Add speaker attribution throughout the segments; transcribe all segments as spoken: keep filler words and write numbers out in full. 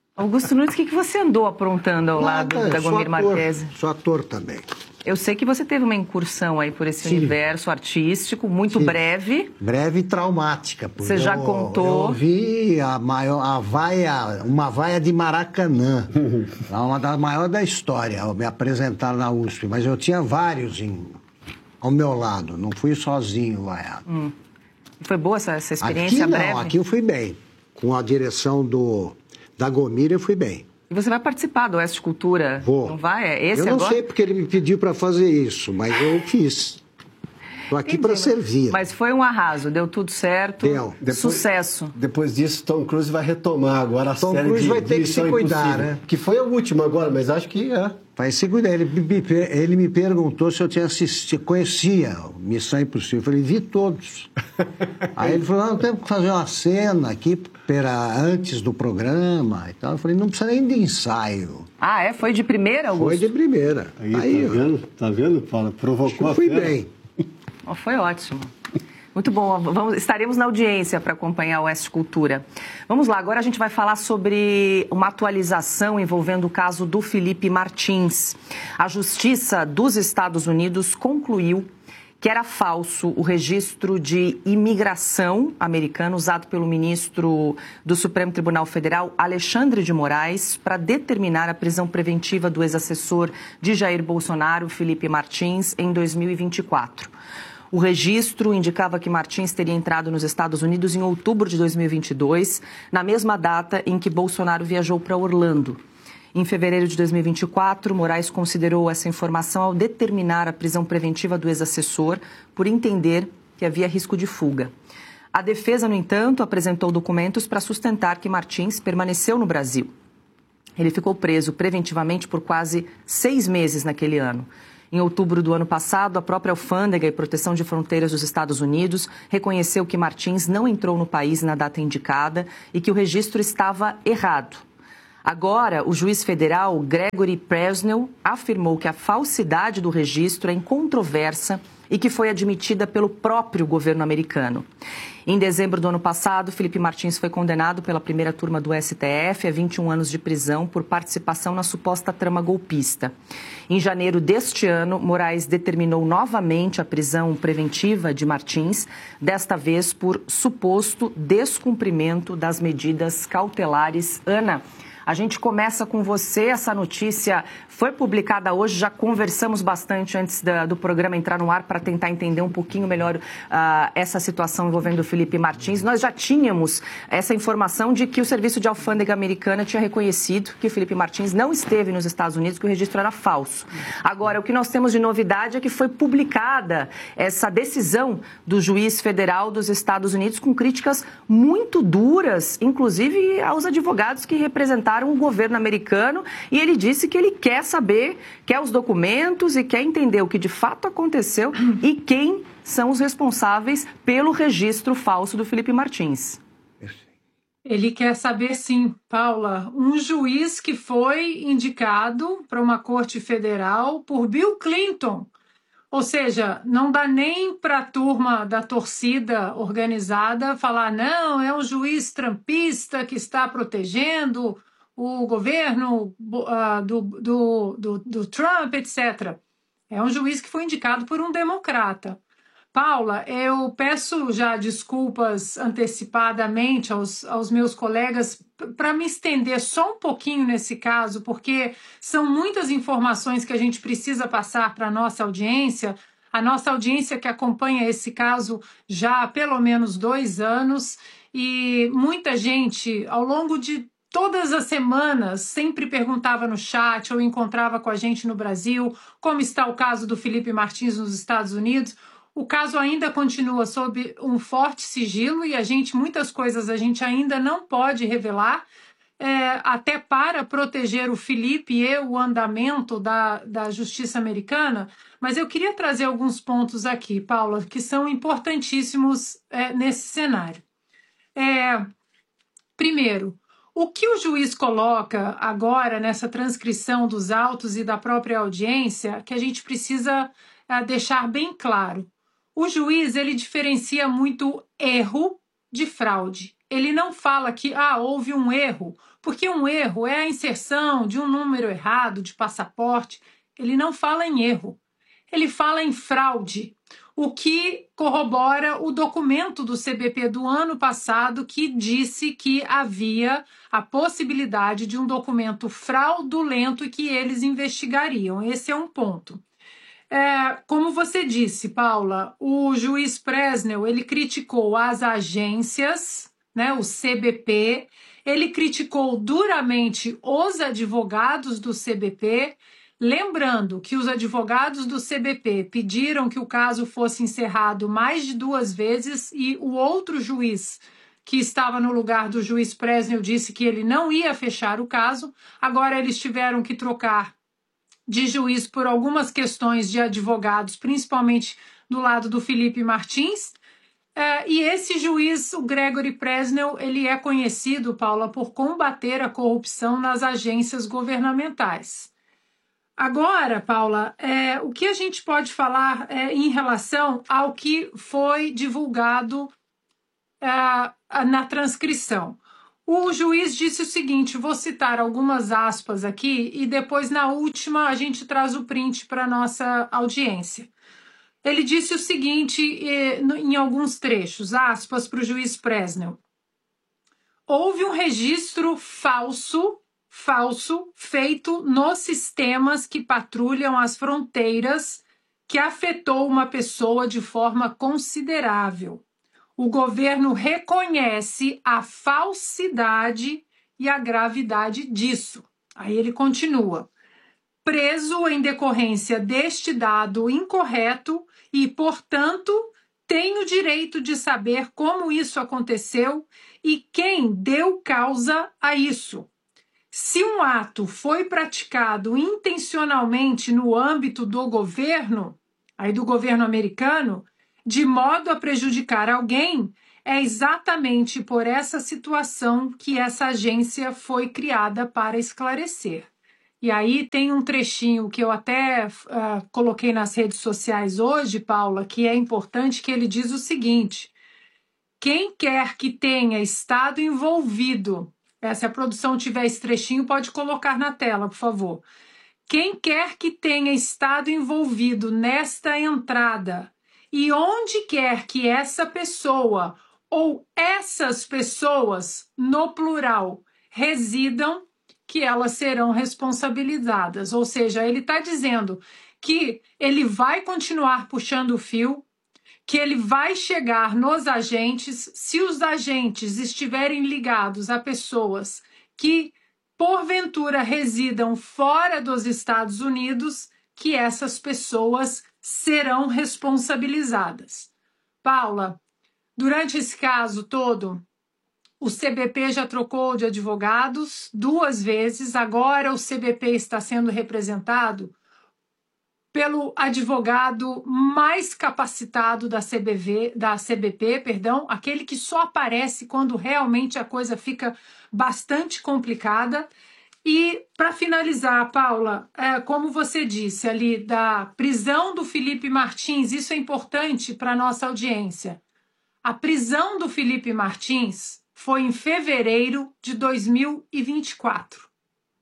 Speaker 1: Augusto Nunes, o que, que você andou aprontando ao
Speaker 2: Nada,
Speaker 1: lado da Gomir Marquese?
Speaker 2: Sou ator também.
Speaker 1: Eu sei que você teve uma incursão aí por esse Sim. universo artístico, muito Sim. breve.
Speaker 2: Breve e traumática.
Speaker 1: Você já
Speaker 2: eu,
Speaker 1: contou.
Speaker 2: Eu vi a maior, a vaia, uma vaia de Maracanã, uma das maiores da história, me apresentaram na U S P, mas eu tinha vários em, ao meu lado, não fui sozinho vaiado. Hum.
Speaker 1: Foi boa essa, essa experiência
Speaker 2: aqui,
Speaker 1: breve?
Speaker 2: Não, aqui eu fui bem. Com a direção do, da Gomir eu fui bem.
Speaker 1: E você vai participar do Oeste Cultura?
Speaker 2: Vou.
Speaker 1: Não vai? É esse
Speaker 2: eu não
Speaker 1: agora?
Speaker 2: sei porque ele me pediu para fazer isso, mas eu fiz. Estou aqui para servir.
Speaker 1: Mas foi um arraso, deu tudo certo.
Speaker 2: Deu.
Speaker 3: Depois,
Speaker 1: Sucesso.
Speaker 3: Depois disso, Tom Cruise vai retomar agora a
Speaker 2: Tom
Speaker 3: série
Speaker 2: Cruise
Speaker 3: de
Speaker 2: vai ter que se cuidar,
Speaker 3: Impossível,
Speaker 2: né?
Speaker 3: Que foi a última agora, mas acho que é.
Speaker 2: Vai se cuidar. Ele me, ele me perguntou se eu tinha assistido, conhecia Missão Impossível. Eu falei, vi todos. Aí ele falou, não, temos que fazer uma cena aqui pera, antes do programa e tal. Eu falei, não precisa nem de ensaio.
Speaker 1: Ah, é? Foi de primeira, Augusto?
Speaker 2: Foi de primeira.
Speaker 3: Aí,
Speaker 2: Aí
Speaker 3: tá vendo? Tá vendo, Paula? Provocou a
Speaker 2: fui
Speaker 3: fera.
Speaker 2: bem.
Speaker 1: Oh, foi ótimo. Muito bom. Vamos, estaremos na audiência para acompanhar o Oeste Cultura. Vamos lá, agora a gente vai falar sobre uma atualização envolvendo o caso do Felipe Martins. A Justiça dos Estados Unidos concluiu que era falso o registro de imigração americano usado pelo ministro do Supremo Tribunal Federal, Alexandre de Moraes, para determinar a prisão preventiva do ex-assessor de Jair Bolsonaro, Felipe Martins, em dois mil e vinte e quatro. O registro indicava que Martins teria entrado nos Estados Unidos em outubro de dois mil e vinte e dois, na mesma data em que Bolsonaro viajou para Orlando. Em fevereiro de dois mil e vinte e quatro, Moraes considerou essa informação ao determinar a prisão preventiva do ex-assessor por entender que havia risco de fuga. A defesa, no entanto, apresentou documentos para sustentar que Martins permaneceu no Brasil. Ele ficou preso preventivamente por quase seis meses naquele ano. Em outubro do ano passado, a própria Alfândega e Proteção de Fronteiras dos Estados Unidos reconheceu que Martins não entrou no país na data indicada e que o registro estava errado. Agora, o juiz federal Gregory Presnell afirmou que a falsidade do registro é incontroversa e que foi admitida pelo próprio governo americano. Em dezembro do ano passado, Felipe Martins foi condenado pela primeira turma do S T F a vinte e um anos de prisão por participação na suposta trama golpista. Em janeiro deste ano, Moraes determinou novamente a prisão preventiva de Martins, desta vez por suposto descumprimento das medidas cautelares. Ana, a gente começa com você, essa notícia foi publicada hoje, já conversamos bastante antes da, do programa entrar no ar para tentar entender um pouquinho melhor uh, essa situação envolvendo o Felipe Martins. Nós já tínhamos essa informação de que o Serviço de Alfândega Americana tinha reconhecido que o Felipe Martins não esteve nos Estados Unidos, que o registro era falso. Agora, o que nós temos de novidade é que foi publicada essa decisão do juiz federal dos Estados Unidos com críticas muito duras, inclusive aos advogados que representaram o governo americano, e ele disse que ele quer saber, quer os documentos e quer entender o que de fato aconteceu e quem são os responsáveis pelo registro falso do Felipe Martins.
Speaker 4: Ele quer saber, sim, Paula, um juiz que foi indicado para uma corte federal por Bill Clinton. Ou seja, não dá nem para a turma da torcida organizada falar, não, é um juiz trumpista que está protegendo o governo uh, do, do, do, do Trump, etcétera. É um juiz que foi indicado por um democrata. Paula, eu peço já desculpas antecipadamente aos, aos meus colegas para me estender só um pouquinho nesse caso, porque são muitas informações que a gente precisa passar para a nossa audiência, a nossa audiência que acompanha esse caso já há pelo menos dois anos, e muita gente, ao longo de todas as semanas, sempre perguntava no chat ou encontrava com a gente no Brasil como está o caso do Felipe Martins nos Estados Unidos. O caso ainda continua sob um forte sigilo e a gente, muitas coisas a gente ainda não pode revelar, é, até para proteger o Felipe e o andamento da, da justiça americana. Mas eu queria trazer alguns pontos aqui, Paula, que são importantíssimos é, nesse cenário. É, primeiro, o que o juiz coloca agora nessa transcrição dos autos e da própria audiência, que a gente precisa é, deixar bem claro. O juiz, ele diferencia muito erro de fraude. ele não fala que ah, houve um erro, porque um erro é a inserção de um número errado de passaporte. Ele não fala em erro, ele fala em fraude, o que corrobora o documento do C B P do ano passado que disse que havia a possibilidade de um documento fraudulento e que eles investigariam. Esse é um ponto. É, como você disse, Paula, o juiz Presnel, ele criticou as agências, né, o C B P, ele criticou duramente os advogados do C B P, lembrando que os advogados do C B P pediram que o caso fosse encerrado mais de duas vezes e o outro juiz que estava no lugar do juiz Presnel disse que ele não ia fechar o caso. Agora eles tiveram que trocar de juiz por algumas questões de advogados, principalmente do lado do Felipe Martins. É, e esse juiz, o Gregory Presnel, ele é conhecido, Paula, por combater a corrupção nas agências governamentais. Agora, Paula, é, o que a gente pode falar é, em relação ao que foi divulgado é, na transcrição? O juiz disse o seguinte, vou citar algumas aspas aqui e depois na última a gente traz o print para a nossa audiência. Ele disse o seguinte em alguns trechos, aspas para o juiz Presnel. Houve um registro falso, falso feito nos sistemas que patrulham as fronteiras que afetou uma pessoa de forma considerável. O governo reconhece a falsidade e a gravidade disso. Aí ele continua. Preso em decorrência deste dado incorreto e, portanto, tem o direito de saber como isso aconteceu e quem deu causa a isso. Se um ato foi praticado intencionalmente no âmbito do governo, aí do governo americano, de modo a prejudicar alguém, é exatamente por essa situação que essa agência foi criada para esclarecer. E aí tem um trechinho que eu até uh, coloquei nas redes sociais hoje, Paula, que é importante, que ele diz o seguinte, quem quer que tenha estado envolvido, é, se a produção tiver esse trechinho, pode colocar na tela, por favor. Quem quer que tenha estado envolvido nesta entrada e onde quer que essa pessoa ou essas pessoas, no plural, residam, que elas serão responsabilizadas. Ou seja, ele está dizendo que ele vai continuar puxando o fio, que ele vai chegar nos agentes, se os agentes estiverem ligados a pessoas que, porventura, residam fora dos Estados Unidos, que essas pessoas serão responsabilizadas. Paula, durante esse caso todo, o C B P já trocou de advogados duas vezes, agora o C B P está sendo representado pelo advogado mais capacitado da C B V, da C B P, perdão, aquele que só aparece quando realmente a coisa fica bastante complicada. E, para finalizar, Paula, é, como você disse ali, da prisão do Felipe Martins, isso é importante para a nossa audiência. A prisão do Felipe Martins foi em fevereiro de dois mil e vinte e quatro,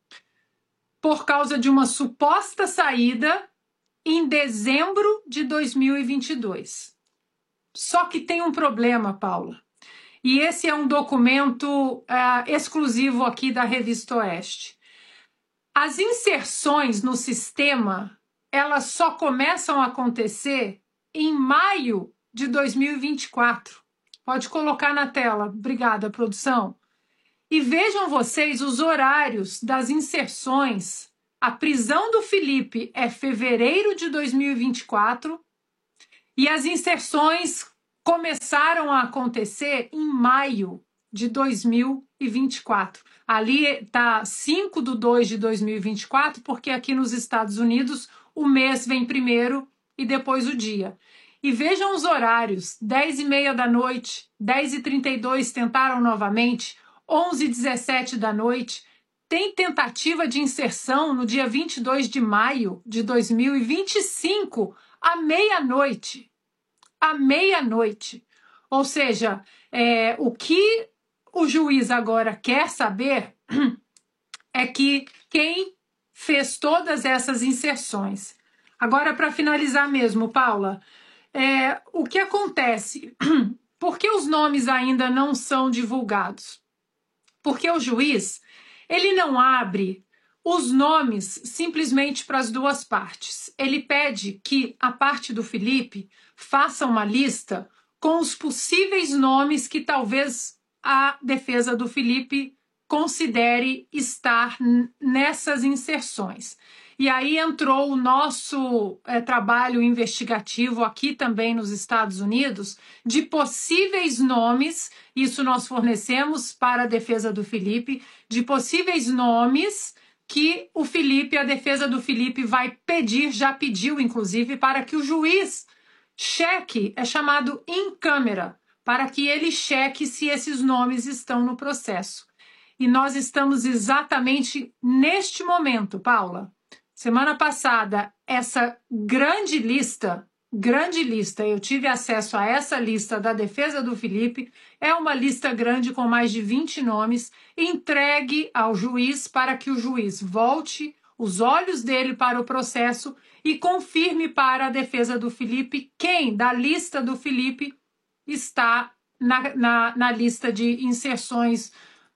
Speaker 4: por causa de uma suposta saída em dezembro de dois mil e vinte e dois. Só que tem um problema, Paula. E esse é um documento uh, exclusivo aqui da Revista Oeste. As inserções no sistema, elas só começam a acontecer em maio de dois mil e vinte e quatro. Pode colocar na tela. Obrigada, produção. E vejam vocês os horários das inserções. A prisão do Felipe é fevereiro de dois mil e vinte e quatro e as inserções começaram a acontecer em maio de dois mil e vinte e quatro. Ali está cinco de dois de dois mil e vinte e quatro, porque aqui nos Estados Unidos o mês vem primeiro e depois o dia. E vejam os horários, dez e meia da noite, dez e trinta e dois tentaram novamente, onze e dezessete da noite. Tem tentativa de inserção no dia vinte e dois de maio de dois mil e vinte e cinco, à meia-noite. À meia-noite. Ou seja, é, o que o juiz agora quer saber é que quem fez todas essas inserções. Agora, para finalizar mesmo, Paula, é, o que acontece? Por que os nomes ainda não são divulgados? Porque o juiz, ele não abre os nomes simplesmente para as duas partes. Ele pede que a parte do Felipe faça uma lista com os possíveis nomes que talvez a defesa do Felipe considere estar nessas inserções. E aí entrou o nosso é, trabalho investigativo aqui também nos Estados Unidos, de possíveis nomes, isso nós fornecemos para a defesa do Felipe, de possíveis nomes que o Felipe, a defesa do Felipe vai pedir, já pediu inclusive, para que o juiz cheque, é chamado in camera, para que ele cheque se esses nomes estão no processo. E nós estamos exatamente neste momento, Paula. Semana passada, essa grande lista, grande lista, eu tive acesso a essa lista da defesa do Felipe, é uma lista grande com mais de vinte nomes, entregue ao juiz para que o juiz volte os olhos dele para o processo e confirme para a defesa do Felipe quem da lista do Felipe está na, na, na lista de inserções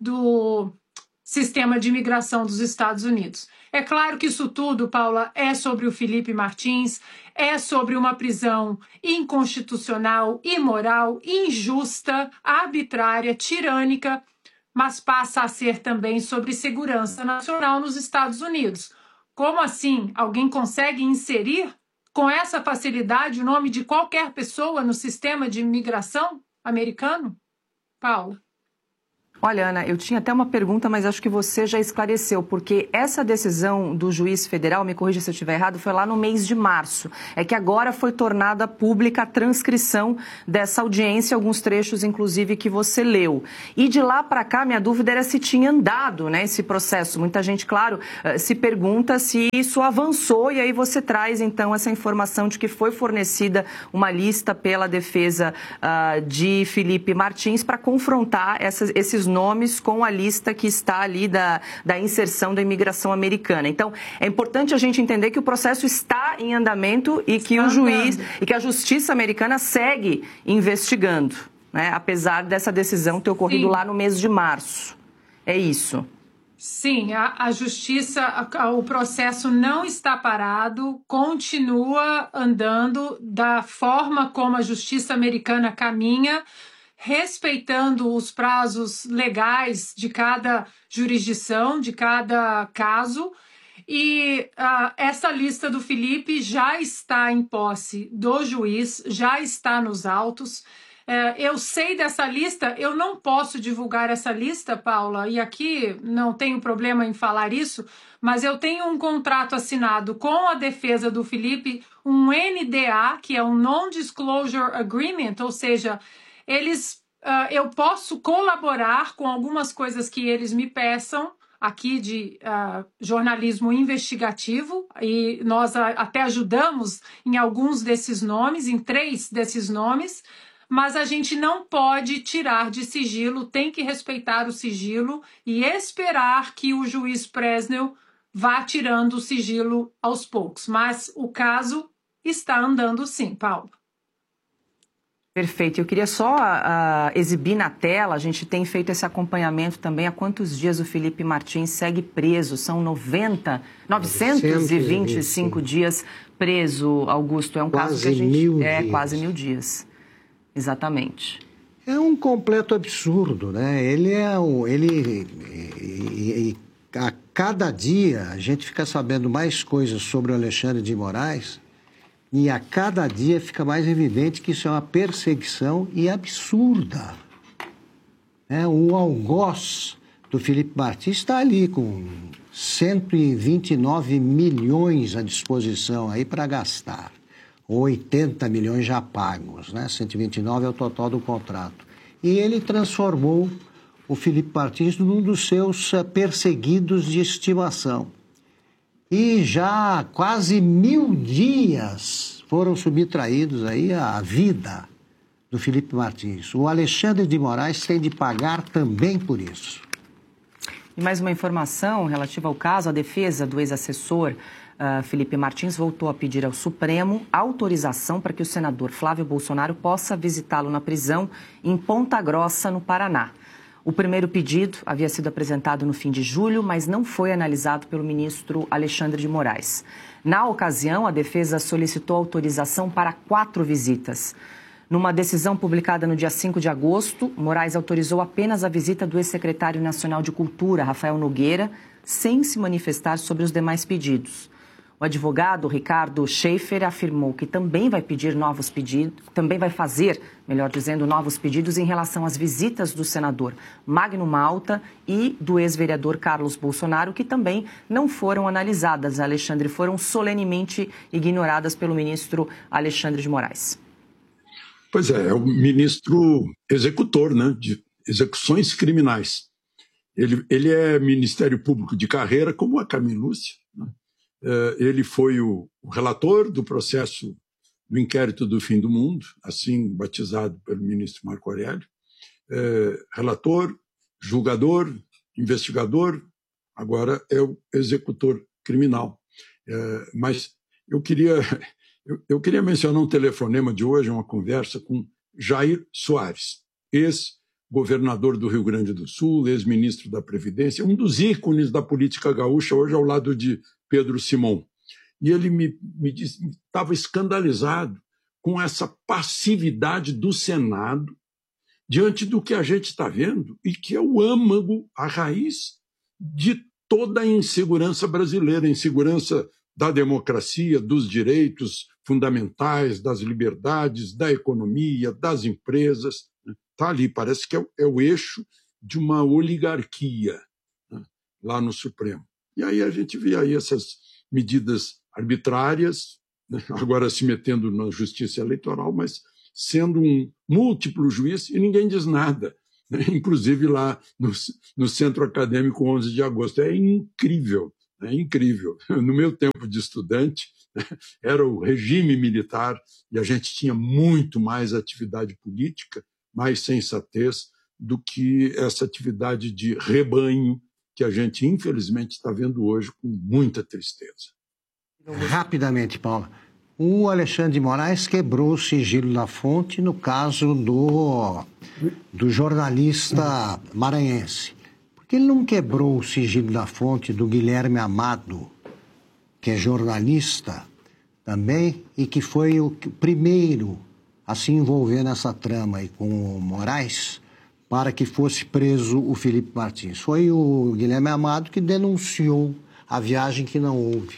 Speaker 4: do sistema de imigração dos Estados Unidos. É claro que isso tudo, Paula, é sobre o Felipe Martins, é sobre uma prisão inconstitucional, imoral, injusta, arbitrária, tirânica, mas passa a ser também sobre segurança nacional nos Estados Unidos. Como assim? Alguém consegue inserir com essa facilidade o nome de qualquer pessoa no sistema de imigração americano? Paula.
Speaker 1: Olha, Ana, eu tinha até uma pergunta, mas acho que você já esclareceu, porque essa decisão do juiz federal, me corrija se eu estiver errado, foi lá no mês de março. É que agora foi tornada pública a transcrição dessa audiência, alguns trechos, inclusive, que você leu. E de lá para cá, minha dúvida era se tinha andado, né, esse processo. Muita gente, claro, se pergunta se isso avançou, e aí você traz, então, essa informação de que foi fornecida uma lista pela defesa uh, de Felipe Martins para confrontar essas, esses nomes com a lista que está ali da, da inserção da imigração americana. Então, é importante a gente entender que o processo está em andamento e que está o juiz andando. E que a justiça americana segue investigando, né? Apesar dessa decisão ter ocorrido Sim. lá no mês de março. É isso.
Speaker 4: Sim, a, a justiça, a, o processo não está parado, continua andando da forma como a justiça americana caminha, respeitando os prazos legais de cada jurisdição, de cada caso. E uh, essa lista do Felipe já está em posse do juiz, já está nos autos. Uh, eu sei dessa lista, eu não posso divulgar essa lista, Paula, e aqui não tenho problema em falar isso, mas eu tenho um contrato assinado com a defesa do Felipe, um N D A, que é um Non-Disclosure Agreement, ou seja, eles, uh, eu posso colaborar com algumas coisas que eles me peçam, aqui de uh, jornalismo investigativo, e nós a, até ajudamos em alguns desses nomes, em três desses nomes, mas a gente não pode tirar de sigilo, tem que respeitar o sigilo e esperar que o juiz Presnell vá tirando o sigilo aos poucos. Mas o caso está andando sim, Paulo.
Speaker 1: Perfeito. Eu queria só uh, exibir na tela, a gente tem feito esse acompanhamento também, há quantos dias o Felipe Martins segue preso? São noventa, novecentos e vinte e cinco dias preso, Augusto. É um
Speaker 2: quase
Speaker 1: caso que a gente...
Speaker 2: Mil
Speaker 1: é,
Speaker 2: dias.
Speaker 1: quase mil dias. Exatamente.
Speaker 2: É um completo absurdo, né? Ele é um... Ele, e, e, a cada dia a gente fica sabendo mais coisas sobre o Alexandre de Moraes e a cada dia fica mais evidente que isso é uma perseguição e absurda. É, o algoz do Felipe Martins está ali com cento e vinte e nove milhões à disposição aí para gastar. oitenta milhões já pagos, né? cento e vinte e nove é o total do contrato. E ele transformou o Felipe Martins num dos seus perseguidos de estimação. E já quase mil dias foram subtraídos aí à vida do Felipe Martins. O Alexandre de Moraes tem de pagar também por isso.
Speaker 1: E mais uma informação relativa ao caso, a defesa do ex-assessor uh, Felipe Martins voltou a pedir ao Supremo autorização para que o senador Flávio Bolsonaro possa visitá-lo na prisão em Ponta Grossa, no Paraná. O primeiro pedido havia sido apresentado no fim de julho, mas não foi analisado pelo ministro Alexandre de Moraes. Na ocasião, a defesa solicitou autorização para quatro visitas. Numa decisão publicada no dia cinco de agosto, Moraes autorizou apenas a visita do ex-secretário nacional de Cultura, Rafael Nogueira, sem se manifestar sobre os demais pedidos. O advogado Ricardo Schaefer afirmou que também vai pedir novos pedidos, também vai fazer, melhor dizendo, novos pedidos em relação às visitas do senador Magno Malta e do ex-vereador Carlos Bolsonaro, que também não foram analisadas, Alexandre, foram solenemente ignoradas pelo ministro Alexandre de Moraes.
Speaker 5: Pois é, é o ministro executor, né, de execuções criminais. Ele, ele é Ministério Público de carreira, como a Carmen Lúcia, né? Ele foi o relator do processo do inquérito do fim do mundo, assim batizado pelo ministro Marco Aurélio. É, relator, julgador, investigador, agora é o executor criminal. É, mas eu queria, eu, eu queria mencionar um telefonema de hoje, uma conversa com Jair Soares, ex-governador do Rio Grande do Sul, ex-ministro da Previdência, um dos ícones da política gaúcha, hoje ao lado de Pedro Simão. E ele me, me disse, estava escandalizado com essa passividade do Senado diante do que a gente está vendo e que é o âmago, a raiz de toda a insegurança brasileira, a insegurança da democracia, dos direitos fundamentais, das liberdades, da economia, das empresas. Está ali, parece que é, é o eixo de uma oligarquia, né, lá no Supremo. E aí a gente vê aí essas medidas arbitrárias, né, agora se metendo na justiça eleitoral, mas sendo um múltiplo juiz e ninguém diz nada, né, inclusive lá no, no Centro Acadêmico onze de agosto. É incrível, é incrível. No meu tempo de estudante, né, era o regime militar e a gente tinha muito mais atividade política, mais sensatez do que essa atividade de rebanho que a gente, infelizmente, está vendo hoje com muita tristeza.
Speaker 2: Rapidamente, Paula. O Alexandre de Moraes quebrou o sigilo da fonte no caso do, do jornalista maranhense. Por que ele não quebrou o sigilo da fonte do Guilherme Amado, que é jornalista também e que foi o primeiro a se envolver nessa trama aí com o Moraes, para que fosse preso o Felipe Martins? Foi o Guilherme Amado que denunciou a viagem que não houve.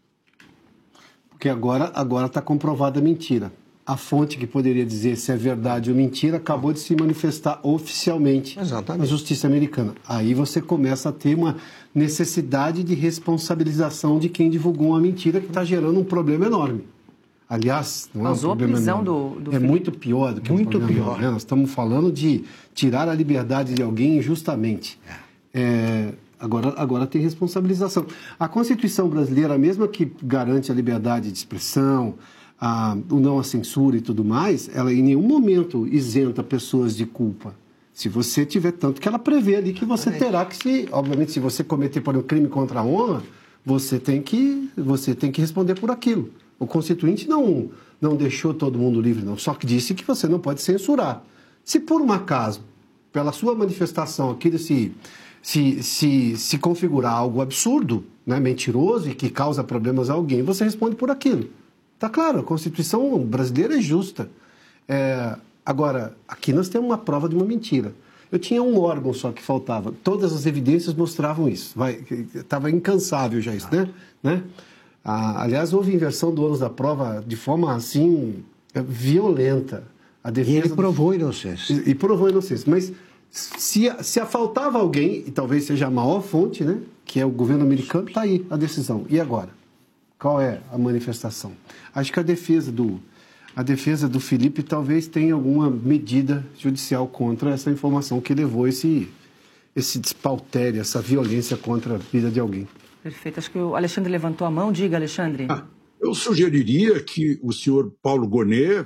Speaker 3: Porque agora agora está comprovada a mentira. A fonte que poderia dizer se é verdade ou mentira acabou de se manifestar oficialmente
Speaker 2: Exatamente.
Speaker 3: na justiça americana. Aí você começa a ter uma necessidade de responsabilização de quem divulgou uma mentira que está gerando um problema enorme. Aliás, não é um problema
Speaker 1: a prisão
Speaker 3: enorme.
Speaker 1: do, do
Speaker 3: É
Speaker 1: Felipe.
Speaker 3: muito pior do que
Speaker 2: Muito
Speaker 3: um problema
Speaker 2: pior.
Speaker 3: enorme, né? Nós estamos falando de tirar a liberdade de alguém injustamente. É, agora, agora tem responsabilização. A Constituição brasileira, mesmo que garante a liberdade de expressão, a, o não à censura e tudo mais, ela em nenhum momento isenta pessoas de culpa. Se você tiver tanto que ela prevê ali que você terá que se... Obviamente, se você cometer por um crime contra a honra, você tem que, você tem que responder por aquilo. O Constituinte não, não deixou todo mundo livre, não. Só que disse que você não pode censurar. Se por um acaso, pela sua manifestação, aquilo se, se, se, se configurar algo absurdo, né, mentiroso e que causa problemas a alguém, você responde por aquilo. Está claro, a Constituição brasileira é justa. É, agora, aqui nós temos uma prova de uma mentira. Eu tinha um órgão só que faltava. Todas as evidências mostravam isso. Estava incansável já isso, né? né? Ah, aliás, houve inversão do ônus da prova de forma, assim, violenta. A defesa
Speaker 2: E ele provou
Speaker 3: do...
Speaker 2: inocência.
Speaker 3: E, e provou inocência. Mas se, se faltava alguém, e talvez seja a maior fonte, né? Que é o governo americano, está aí a decisão. E agora? Qual é a manifestação? Acho que a defesa do, a defesa do Felipe talvez tenha alguma medida judicial contra essa informação que levou esse, esse despautério, essa violência contra a vida de alguém.
Speaker 1: Perfeito. Acho que o Alexandre levantou a mão. Diga, Alexandre.
Speaker 5: Ah, eu sugeriria que o senhor Paulo Gonet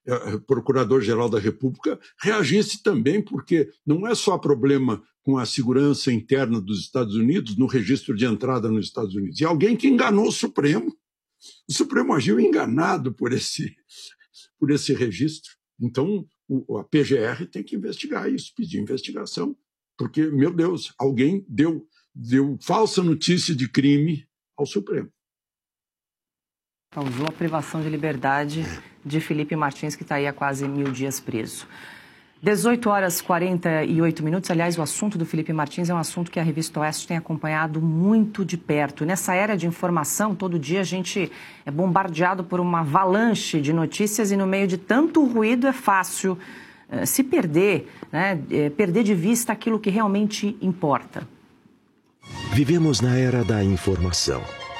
Speaker 5: Procurador-Geral da República reagisse também, porque não é só problema com a segurança interna dos Estados Unidos, no registro de entrada nos Estados Unidos. E alguém que enganou o Supremo. O Supremo agiu enganado por esse, por esse registro. Então, o, a P G R tem que investigar isso, pedir investigação, porque, meu Deus, alguém deu, deu falsa notícia de crime ao Supremo.
Speaker 1: Causou a privação de liberdade de Felipe Martins, que está aí há quase mil dias preso. dezoito horas e quarenta e oito minutos. Aliás, o assunto do Felipe Martins é um assunto que a Revista Oeste tem acompanhado muito de perto. Nessa era de informação, todo dia a gente é bombardeado por uma avalanche de notícias e no meio de tanto ruído é fácil uh, se perder, né? É, perder de vista aquilo que realmente importa.
Speaker 6: Vivemos na era da informação,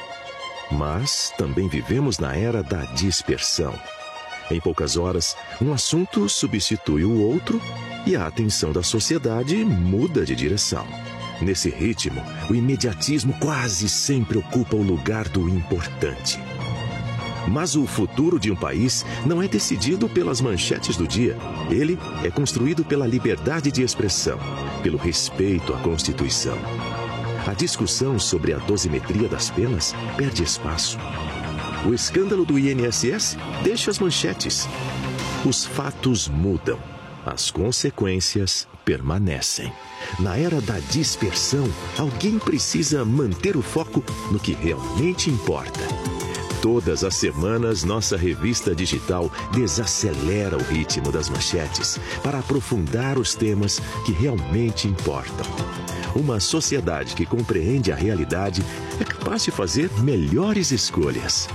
Speaker 6: mas também vivemos na era da dispersão. Em poucas horas, um assunto substitui o outro e a atenção da sociedade muda de direção. Nesse ritmo, o imediatismo quase sempre ocupa o lugar do importante. Mas o futuro de um país não é decidido pelas manchetes do dia. Ele é construído pela liberdade de expressão, pelo respeito à Constituição. A discussão sobre a dosimetria das penas perde espaço. O escândalo do I N S S deixa as manchetes. Os fatos mudam. As consequências permanecem. Na era da dispersão, alguém precisa manter o foco no que realmente importa. Todas as semanas, nossa revista digital desacelera o ritmo das manchetes para aprofundar os temas que realmente importam. Uma sociedade que compreende a realidade é capaz de fazer melhores escolhas.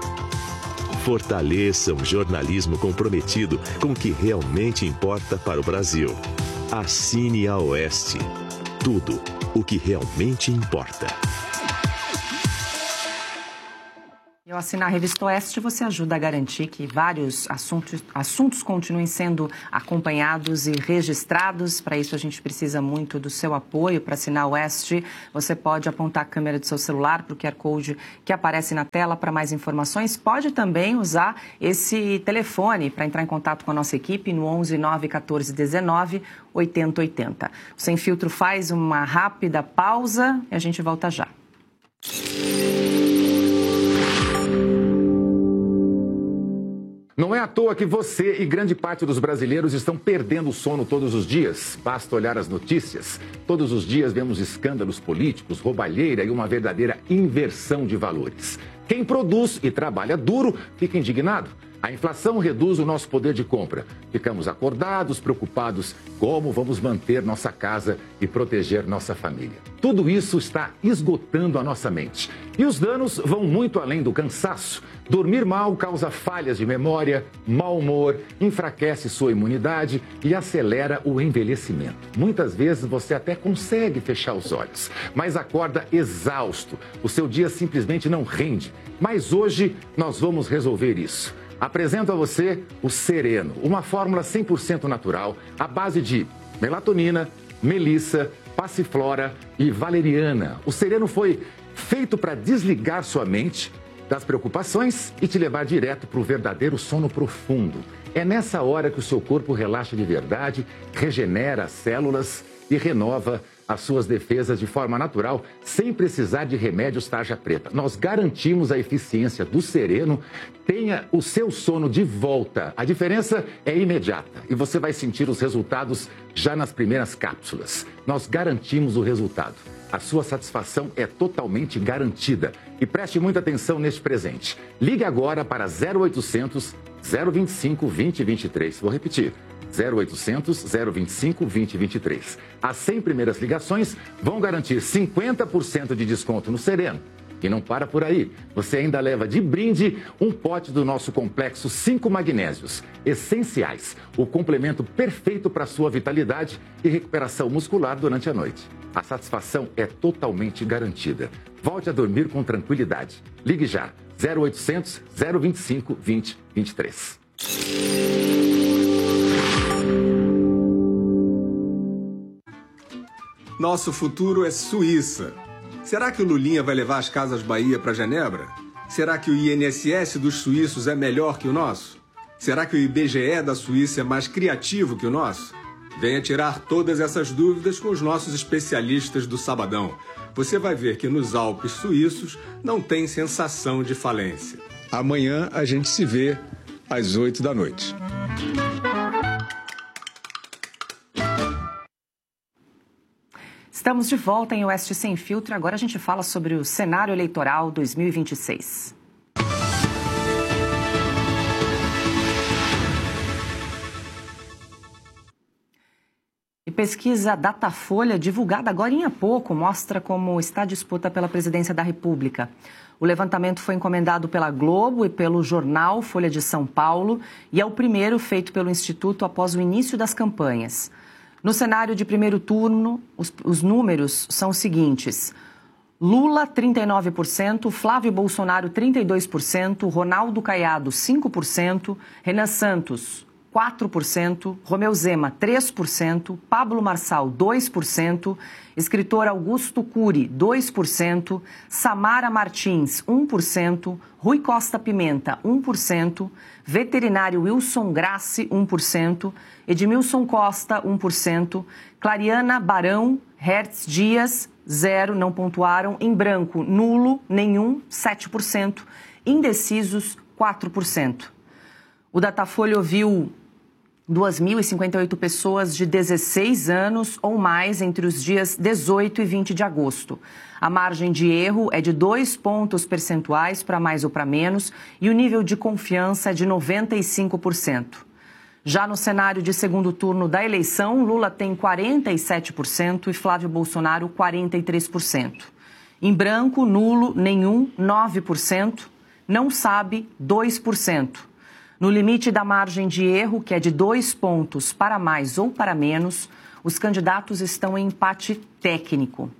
Speaker 6: Fortaleça um jornalismo comprometido com o que realmente importa para o Brasil. Assine a Oeste. Tudo o que realmente importa.
Speaker 1: Ao assinar a Revista Oeste, você ajuda a garantir que vários assuntos, assuntos continuem sendo acompanhados e registrados. Para isso, a gente precisa muito do seu apoio. Para assinar a Oeste, você pode apontar a câmera do seu celular para o Q R Code que aparece na tela. Para mais informações, pode também usar esse telefone para entrar em contato com a nossa equipe no onze nove um quatro um nove oitenta oitenta. O Sem Filtro faz uma rápida pausa e a gente volta já.
Speaker 7: Não é à toa que você e grande parte dos brasileiros estão perdendo o sono todos os dias. Basta olhar as notícias. Todos os dias vemos escândalos políticos, roubalheira e uma verdadeira inversão de valores. Quem produz e trabalha duro fica indignado. A inflação reduz o nosso poder de compra. Ficamos acordados, preocupados como vamos manter nossa casa e proteger nossa família. Tudo isso está esgotando a nossa mente. E os danos vão muito além do cansaço. Dormir mal causa falhas de memória, mau humor, enfraquece sua imunidade e acelera o envelhecimento. Muitas vezes você até consegue fechar os olhos, mas acorda exausto. O seu dia simplesmente não rende. Mas hoje nós vamos resolver isso. Apresento a você o Sereno, uma fórmula cem por cento natural, à base de melatonina, melissa, passiflora e valeriana. O Sereno foi feito para desligar sua mente das preocupações e te levar direto para o verdadeiro sono profundo. É nessa hora que o seu corpo relaxa de verdade, regenera as células e renova as suas defesas de forma natural, sem precisar de remédios tarja preta. Nós garantimos a eficiência do Sereno. Tenha o seu sono de volta. A diferença é imediata e você vai sentir os resultados já nas primeiras cápsulas. Nós garantimos o resultado. A sua satisfação é totalmente garantida. E preste muita atenção neste presente. Ligue agora para zero oitocentos, zero vinte e cinco, vinte, vinte e três. Vou repetir. zero oitocentos, zero vinte e cinco, vinte, vinte e três. As cem primeiras ligações vão garantir cinquenta por cento de desconto no Sereno. E não para por aí. Você ainda leva de brinde um pote do nosso complexo cinco magnésios, essenciais, o complemento perfeito para a sua vitalidade e recuperação muscular durante a noite. A satisfação é totalmente garantida. Volte a dormir com tranquilidade. Ligue já. zero oitocentos, zero vinte e cinco, vinte, vinte e três.
Speaker 8: Nosso futuro é Suíça. Será que o Lulinha vai levar as Casas Bahia para Genebra? Será que o I N S S dos suíços é melhor que o nosso? Será que o I B G E da Suíça é mais criativo que o nosso? Venha tirar todas essas dúvidas com os nossos especialistas do Sabadão. Você vai ver que nos Alpes suíços não tem sensação de falência.
Speaker 9: Amanhã a gente se vê às oito da noite.
Speaker 1: Estamos de volta em Oeste Sem Filtro. Agora a gente fala sobre o cenário eleitoral dois mil e vinte e seis. E pesquisa Datafolha, divulgada agora há pouco, mostra como está a disputa pela presidência da República. O levantamento foi encomendado pela Globo e pelo jornal Folha de São Paulo e é o primeiro feito pelo Instituto após o início das campanhas. No cenário de primeiro turno, os, os números são os seguintes: Lula, trinta e nove por cento, Flávio Bolsonaro, trinta e dois por cento, Ronaldo Caiado, cinco por cento, Renan Santos, quatro por cento, Romeu Zema, três por cento, Pablo Marçal, dois por cento, escritor Augusto Cury, dois por cento, Samara Martins, um por cento, Rui Costa Pimenta, um por cento, veterinário Wilson Grassi, um por cento, Edmilson Costa, um por cento, Clariana Barão, Hertz Dias, zero, não pontuaram, em branco, nulo, nenhum, sete por cento, indecisos, quatro por cento. O Datafolha ouviu duas mil e cinquenta e oito pessoas de dezesseis anos ou mais entre os dias dezoito e vinte de agosto. A margem de erro é de dois pontos percentuais para mais ou para menos e o nível de confiança é de noventa e cinco por cento. Já no cenário de segundo turno da eleição, Lula tem quarenta e sete por cento e Flávio Bolsonaro quarenta e três por cento. Em branco, nulo, nenhum, nove por cento. Não sabe, dois por cento. No limite da margem de erro, que é de dois pontos para mais ou para menos, os candidatos estão em empate técnico.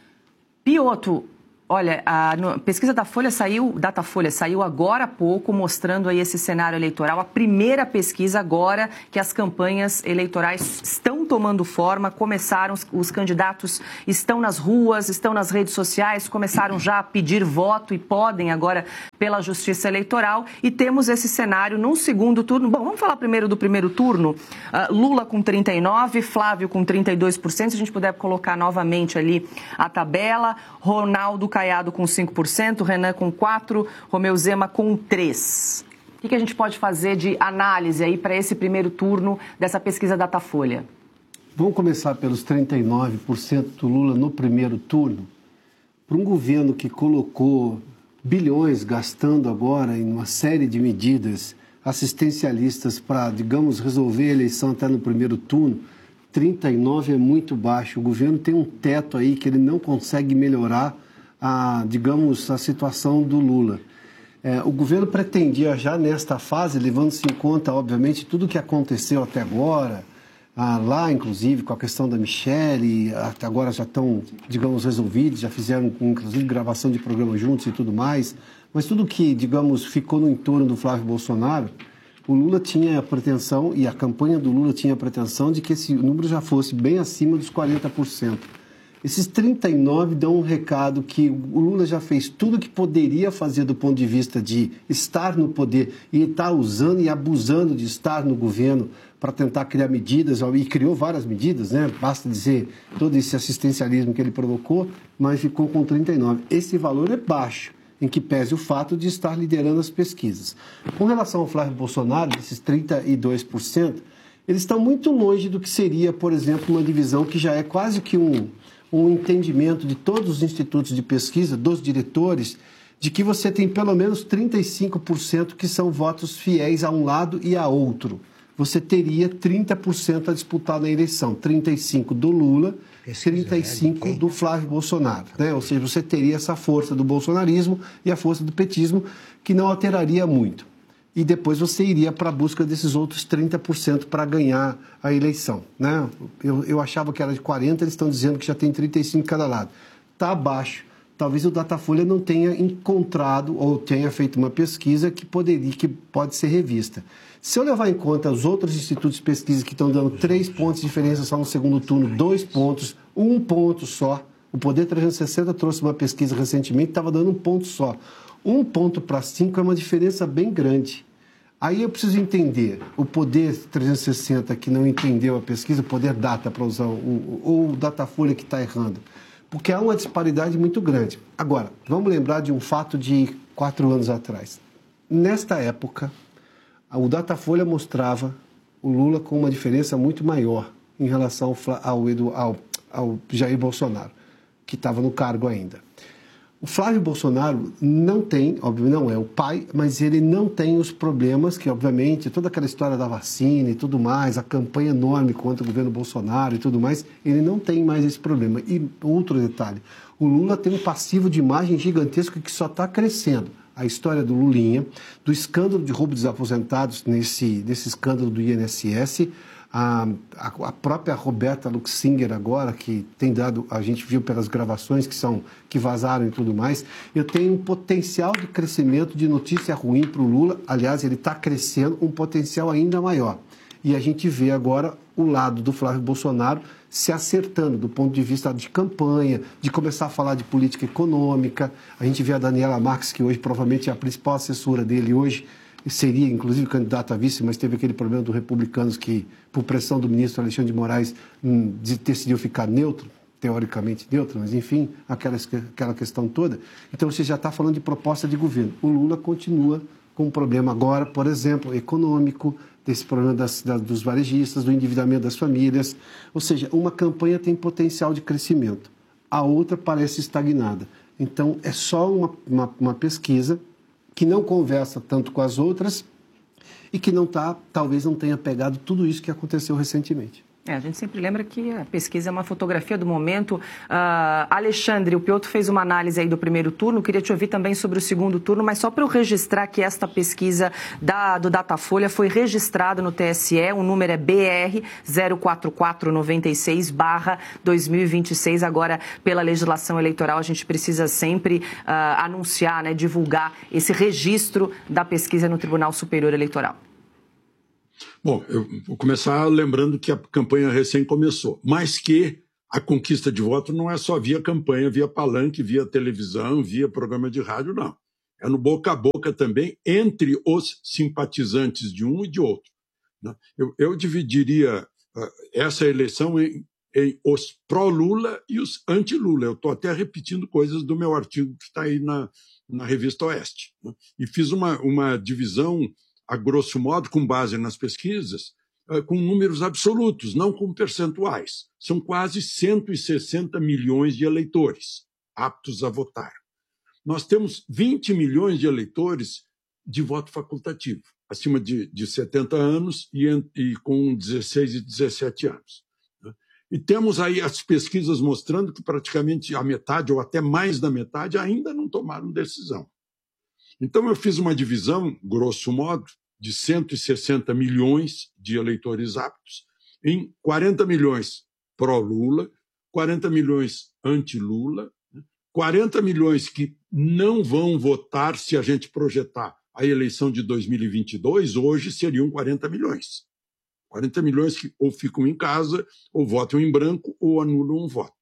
Speaker 1: Piotr, olha, a no, pesquisa da Folha saiu, Datafolha saiu agora há pouco, mostrando aí esse cenário eleitoral. A primeira pesquisa agora que as campanhas eleitorais estão tomando forma, começaram, os, os candidatos estão nas ruas, estão nas redes sociais, começaram já a pedir voto e podem agora pela Justiça Eleitoral. E temos esse cenário num segundo turno. Bom, vamos falar primeiro do primeiro turno. Uh, Lula com trinta e nove por cento, Flávio com trinta e dois por cento. Se a gente puder colocar novamente ali a tabela. Ronaldo Caiado com cinco por cento, Renan com quatro por cento, Romeu Zema com três por cento. O que a gente pode fazer de análise aí para esse primeiro turno dessa pesquisa Datafolha?
Speaker 3: Vamos começar pelos trinta e nove por cento do Lula no primeiro turno. Para um governo que colocou bilhões gastando agora em uma série de medidas assistencialistas para, digamos, resolver a eleição até no primeiro turno, trinta e nove é muito baixo. O governo tem um teto aí que ele não consegue melhorar a, digamos, a situação do Lula. É, o governo pretendia já nesta fase, levando-se em conta, obviamente, tudo o que aconteceu até agora, ah, lá, inclusive, com a questão da Michelle, até agora já estão, digamos, resolvidos, já fizeram, inclusive, gravação de programa juntos e tudo mais, mas tudo que, digamos, ficou no entorno do Flávio Bolsonaro, o Lula tinha a pretensão, e a campanha do Lula tinha a pretensão de que esse número já fosse bem acima dos quarenta por cento. Esses trinta e nove dão um recado que o Lula já fez tudo o que poderia fazer do ponto de vista de estar no poder e está usando e abusando de estar no governo para tentar criar medidas, e criou várias medidas, né? Basta dizer todo esse assistencialismo que ele provocou, mas ficou com trinta e nove. Esse valor é baixo, em que pese o fato de estar liderando as pesquisas. Com relação ao Flávio Bolsonaro, desses trinta e dois por cento, eles estão muito longe do que seria, por exemplo, uma divisão que já é quase que um, um entendimento de todos os institutos de pesquisa, dos diretores, de que você tem pelo menos trinta e cinco por cento que são votos fiéis a um lado e a outro. Você teria trinta por cento a disputar na eleição, trinta e cinco por cento do Lula, trinta e cinco por cento do Flávio Bolsonaro, né? Ou seja, você teria essa força do bolsonarismo e a força do petismo, que não alteraria muito. E depois você iria para a busca desses outros trinta por cento para ganhar a eleição, né? Eu, eu achava que era de quarenta por cento, eles estão dizendo que já tem trinta e cinco por cento cada lado. Está abaixo. Talvez o Datafolha não tenha encontrado ou tenha feito uma pesquisa que poderia, que pode ser revista. Se eu levar em conta os outros institutos de pesquisa que estão dando três pontos de diferença só no segundo turno, dois pontos, um ponto só. O Poder trezentos e sessenta trouxe uma pesquisa recentemente que estava dando um ponto só. Um ponto para cinco é uma diferença bem grande. Aí eu preciso entender o poder trezentos e sessenta que não entendeu a pesquisa, o poder data, para usar, o, ou o Datafolha que está errando. Porque há uma disparidade muito grande. Agora, vamos lembrar de um fato de quatro anos atrás. Nesta época, o Datafolha mostrava o Lula com uma diferença muito maior em relação ao, ao, ao, ao Jair Bolsonaro, que estava no cargo ainda. O Flávio Bolsonaro não tem, óbvio, não é o pai, mas ele não tem os problemas que, obviamente, toda aquela história da vacina e tudo mais, a campanha enorme contra o governo Bolsonaro e tudo mais, ele não tem mais esse problema. E outro detalhe, o Lula tem um passivo de imagem gigantesco que só está crescendo. A história do Lulinha, do escândalo de roubo dos aposentados, nesse, nesse escândalo do I N S S, A, a, a própria Roberta Luxinger agora, que tem dado, a gente viu pelas gravações que, são, que vazaram e tudo mais, eu tenho um potencial de crescimento de notícia ruim para o Lula. Aliás, ele está crescendo, um potencial ainda maior. E a gente vê agora o lado do Flávio Bolsonaro se acertando do ponto de vista de campanha, de começar a falar de política econômica. A gente vê a Daniela Marques, que hoje provavelmente é a principal assessora dele hoje, seria, inclusive, candidato a vice, mas teve aquele problema dos republicanos que, por pressão do ministro Alexandre de Moraes, hum, decidiu ficar neutro, teoricamente neutro, mas, enfim, aquela, aquela questão toda. Então, você já está falando de proposta de governo. O Lula continua com um problema agora, por exemplo, econômico, desse problema das, da, dos varejistas, do endividamento das famílias. Ou seja, uma campanha tem potencial de crescimento, a outra parece estagnada. Então, é só uma, uma, uma pesquisa que não conversa tanto com as outras e que não tá, talvez não tenha pegado tudo isso que aconteceu recentemente.
Speaker 1: É, a gente sempre lembra que a pesquisa é uma fotografia do momento. Uh, Alexandre, o Piotr fez uma análise aí do primeiro turno, queria te ouvir também sobre o segundo turno, mas só para eu registrar que esta pesquisa da, do Datafolha foi registrada no T S E, o número é B R zero quatro quatro nove seis barra dois mil e vinte e seis. Agora, pela legislação eleitoral, a gente precisa sempre uh, anunciar, né, divulgar esse registro da pesquisa no Tribunal Superior Eleitoral.
Speaker 5: Bom, eu vou começar lembrando que a campanha recém começou, mas que a conquista de voto não é só via campanha, via palanque, via televisão, via programa de rádio, não. É no boca a boca também entre os simpatizantes de um e de outro. Né? Eu, eu dividiria uh, essa eleição em, em os pró-Lula e os anti-Lula. Eu estou até repetindo coisas do meu artigo que está aí na, na Revista Oeste. Né? E fiz uma, uma divisão, a grosso modo, com base nas pesquisas, com números absolutos, não com percentuais. São quase cento e sessenta milhões de eleitores aptos a votar. Nós temos vinte milhões de eleitores de voto facultativo, acima de, de setenta anos e, e com dezesseis e dezessete anos. E temos aí as pesquisas mostrando que praticamente a metade, ou até mais da metade, ainda não tomaram decisão. Então, eu fiz uma divisão, grosso modo, de cento e sessenta milhões de eleitores aptos em quarenta milhões pró-Lula, quarenta milhões anti-Lula, quarenta milhões que não vão votar se a gente projetar a eleição de dois mil e vinte e dois, hoje seriam quarenta milhões. quarenta milhões que ou ficam em casa, ou votam em branco, ou anulam um voto.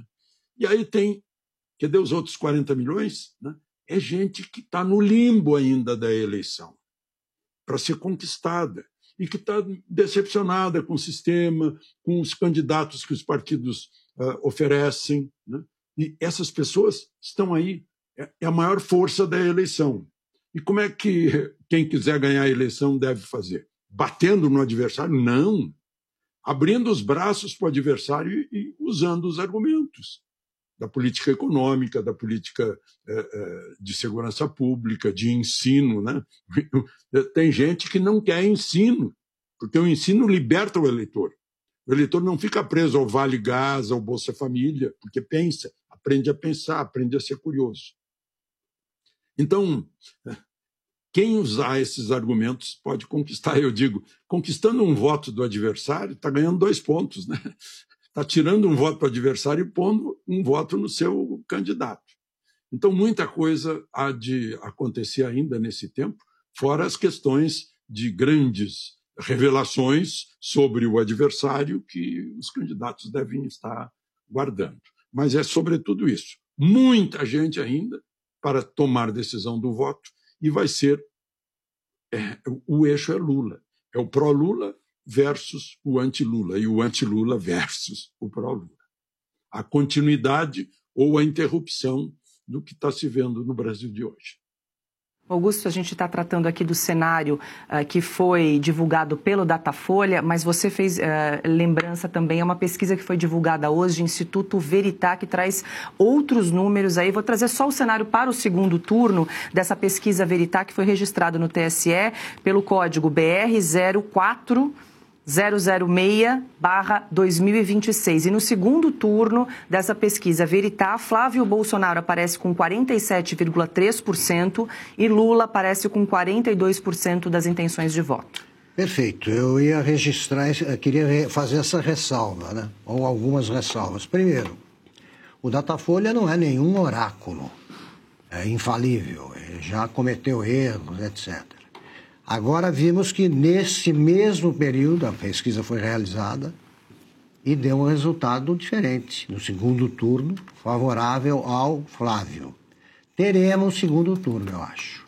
Speaker 5: E aí tem, cadê os outros quarenta milhões? É gente que está no limbo ainda da eleição, para ser conquistada, e que está decepcionada com o sistema, com os candidatos que os partidos uh, oferecem. Né? E essas pessoas estão aí, é, é a maior força da eleição. E como é que quem quiser ganhar a eleição deve fazer? Batendo no adversário? Não. Abrindo os braços para o adversário e, e usando os argumentos da política econômica, da política eh, eh, de segurança pública, de ensino. Né? Tem gente que não quer ensino, porque o ensino liberta o eleitor. O eleitor não fica preso ao Vale Gás, ao Bolsa Família, porque pensa, aprende a pensar, aprende a ser curioso. Então, quem usar esses argumentos pode conquistar, eu digo, conquistando um voto do adversário, está ganhando dois pontos, né? Está tirando um voto do adversário e pondo um voto no seu candidato. Então, muita coisa há de acontecer ainda nesse tempo, fora as questões de grandes revelações sobre o adversário que os candidatos devem estar guardando. Mas é sobretudo isso. Muita gente ainda para tomar decisão do voto, e vai ser é, o eixo é Lula. É o pró-Lula versus o anti-Lula e o anti-Lula versus o pró-Lula. A continuidade ou a interrupção do que está se vendo no Brasil de hoje.
Speaker 1: Augusto, a gente está tratando aqui do cenário uh, que foi divulgado pelo Datafolha, mas você fez uh, lembrança também a uma pesquisa que foi divulgada hoje, Instituto Veritá, que traz outros números aí. Vou trazer só o cenário para o segundo turno dessa pesquisa Veritá, que foi registrado no T S E pelo código B R zero quatro zero zero seis barra dois mil e vinte e seis. E no segundo turno dessa pesquisa Veritá, Flávio Bolsonaro aparece com quarenta e sete vírgula três por cento e Lula aparece com quarenta e dois por cento das intenções de voto.
Speaker 2: Perfeito. Eu ia registrar, eu queria fazer essa ressalva, né? Ou algumas ressalvas. Primeiro, o Datafolha não é nenhum oráculo, é infalível, ele já cometeu erros, etcétera. Agora vimos que nesse mesmo período a pesquisa foi realizada e deu um resultado diferente. No segundo turno, favorável ao Flávio. Teremos segundo turno, eu acho.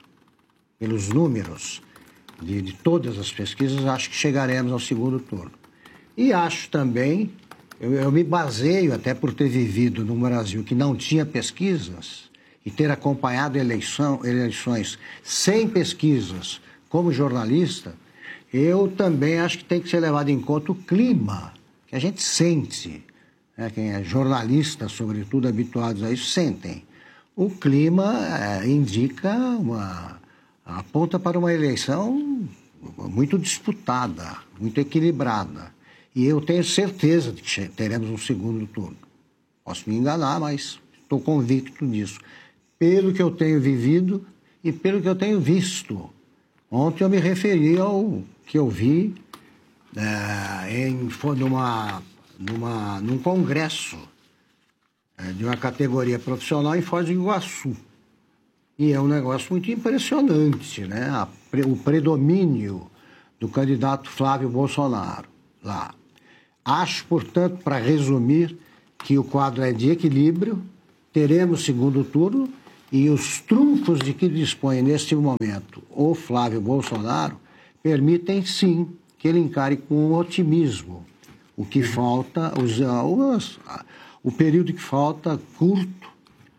Speaker 2: Pelos números de, de todas as pesquisas, acho que chegaremos ao segundo turno. E acho também, eu, eu me baseio até por ter vivido num Brasil que não tinha pesquisas e ter acompanhado eleição, eleições sem pesquisas, como jornalista, eu também acho que tem que ser levado em conta o clima que a gente sente. Né? Quem é jornalista, sobretudo habituados a isso, sentem. O clima é, indica uma... aponta para uma eleição muito disputada, muito equilibrada. E eu tenho certeza de que teremos um segundo turno. Posso me enganar, mas estou convicto disso. Pelo que eu tenho vivido e pelo que eu tenho visto. Ontem eu me referi ao que eu vi é, em, numa, numa, num congresso é, de uma categoria profissional em Foz do Iguaçu. E é um negócio muito impressionante, né? A, o predomínio do candidato Flávio Bolsonaro lá. Acho, portanto, para resumir, que o quadro é de equilíbrio, teremos segundo turno, e os trunfos de que dispõe neste momento o Flávio Bolsonaro permitem, sim, que ele encare com otimismo o que falta, os, os, o período que falta curto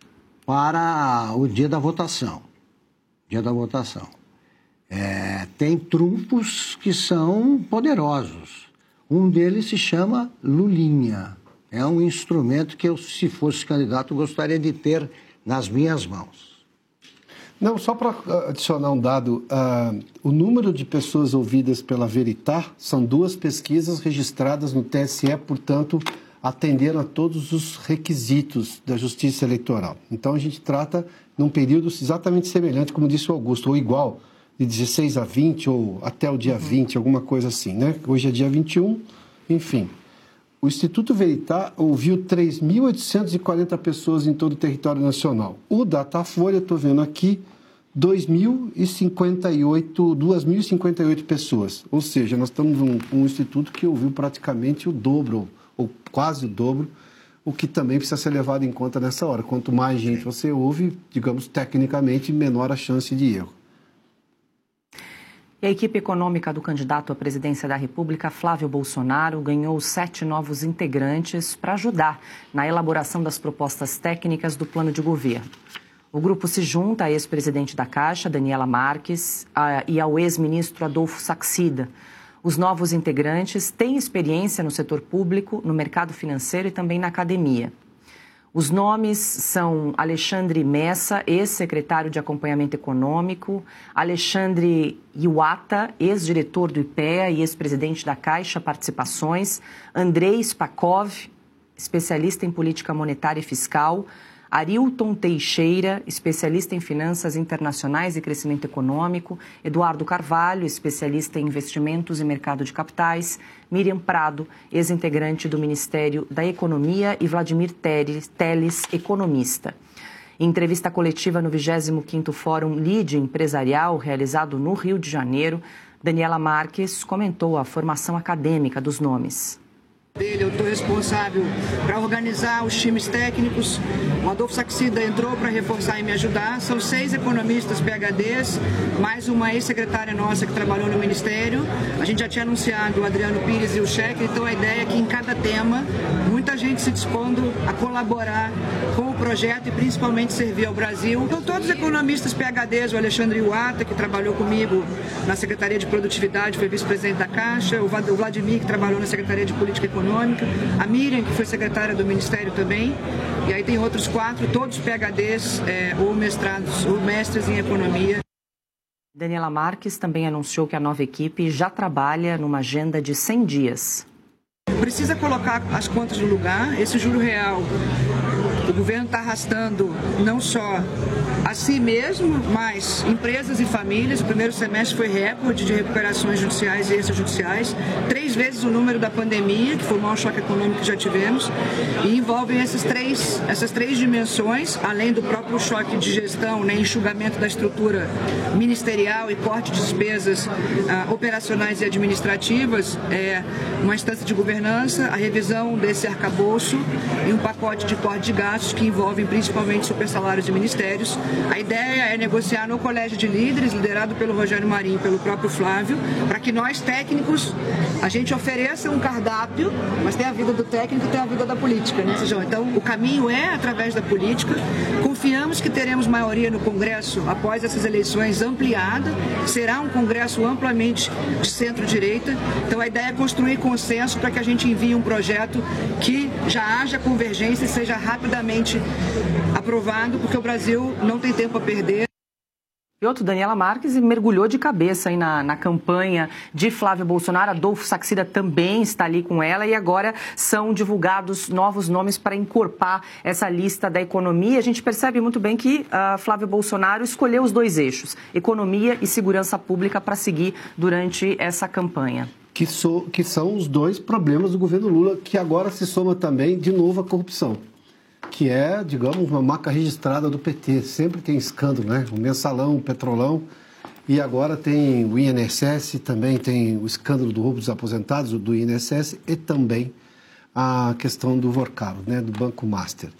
Speaker 2: para o dia da votação. Dia da votação. É, tem trunfos que são poderosos. Um deles se chama Lulinha. É um instrumento que eu, se fosse candidato, gostaria de ter nas minhas mãos.
Speaker 3: Não, só para adicionar um dado, uh, o número de pessoas ouvidas pela Veritá são duas pesquisas registradas no T S E, portanto, atenderam a todos os requisitos da Justiça Eleitoral. Então, a gente trata num período exatamente semelhante, como disse o Augusto, ou igual, de dezesseis a vinte, ou até o dia vinte, alguma coisa assim, né? Hoje é dia vinte e um, enfim. O Instituto Veritá ouviu três mil oitocentas e quarenta pessoas em todo o território nacional. O Datafolha, estou vendo aqui, dois mil e cinquenta e oito, duas mil e cinquenta e oito pessoas. Ou seja, nós estamos um, um instituto que ouviu praticamente o dobro, ou quase o dobro, o que também precisa ser levado em conta nessa hora. Quanto mais gente você ouve, digamos, tecnicamente, menor a chance de erro.
Speaker 1: E a equipe econômica do candidato à presidência da República, Flávio Bolsonaro, ganhou sete novos integrantes para ajudar na elaboração das propostas técnicas do plano de governo. O grupo se junta à ex-presidente da Caixa, Daniela Marques, a, e ao ex-ministro Adolfo Saxida. Os novos integrantes têm experiência no setor público, no mercado financeiro e também na academia. Os nomes são Alexandre Messa, ex-secretário de Acompanhamento Econômico, Alexandre Iwata, ex-diretor do I P E A e ex-presidente da Caixa Participações, Andrei Spakov, especialista em política monetária e fiscal, Arilton Teixeira, especialista em finanças internacionais e crescimento econômico, Eduardo Carvalho, especialista em investimentos e mercado de capitais, Miriam Prado, ex-integrante do Ministério da Economia, e Vladimir Teles, economista. Em entrevista coletiva no vigésimo quinto Fórum Lide Empresarial, realizado no Rio de Janeiro, Daniela Marques comentou a formação acadêmica dos nomes.
Speaker 10: dele, eu estou responsável para organizar os times técnicos. O Adolfo Saxida entrou para reforçar e me ajudar. São seis economistas P H Ds, mais uma ex-secretária nossa que trabalhou no Ministério. A gente já tinha anunciado o Adriano Pires e o Cheque, então a ideia é que em cada tema, muita gente se dispondo a colaborar com o projeto e principalmente servir ao Brasil. Então todos os economistas P H Ds, o Alexandre Iwata, que trabalhou comigo na Secretaria de Produtividade, foi vice-presidente da Caixa, o Vladimir, que trabalhou na Secretaria de Política Econômica, a Miriam, que foi secretária do Ministério também, e aí tem outros quatro, todos P H Ds é, ou mestrados ou mestres em Economia.
Speaker 1: Daniela Marques também anunciou que a nova equipe já trabalha numa agenda de cem dias.
Speaker 10: Precisa colocar as contas no lugar. Esse juro real, o governo está arrastando não só a si mesmo, mas empresas e famílias. O primeiro semestre foi recorde de recuperações judiciais e extrajudiciais, três vezes o número da pandemia, que foi o maior choque econômico que já tivemos, e envolvem esses três, essas três dimensões, além do próprio choque de gestão, né, enxugamento da estrutura ministerial e corte de despesas ah, operacionais e administrativas, é, uma instância de governança, a revisão desse arcabouço e um pacote de corte de gastos que envolvem principalmente supersalários e ministérios. A ideia é negociar no Colégio de Líderes, liderado pelo Rogério Marinho e pelo próprio Flávio, para que nós, técnicos, a gente ofereça um cardápio, mas tem a vida do técnico e tem a vida da política, né, Sejão? Então, o caminho é através da política. Confiamos que teremos maioria no Congresso após essas eleições ampliada. Será um Congresso amplamente de centro-direita. Então, a ideia é construir consenso para que a gente envie um projeto que já haja convergência e seja rapidamente aprovado, porque o Brasil não tem tempo a perder.
Speaker 1: E outro, Daniela Marques, mergulhou de cabeça aí na, na campanha de Flávio Bolsonaro. Adolfo Saxida também está ali com ela e agora são divulgados novos nomes para encorpar essa lista da economia. A gente percebe muito bem que uh, Flávio Bolsonaro escolheu os dois eixos, economia e segurança pública, para seguir durante essa campanha.
Speaker 3: Que, so, que são os dois problemas do governo Lula, que agora se soma também, de novo, a corrupção, que é, digamos, uma marca registrada do P T. Sempre tem escândalo, né? O mensalão, o petrolão, e agora tem o I N S S, também tem o escândalo do roubo dos aposentados, do I N S S, e também a questão do Vorcaro, né? Do Banco Master.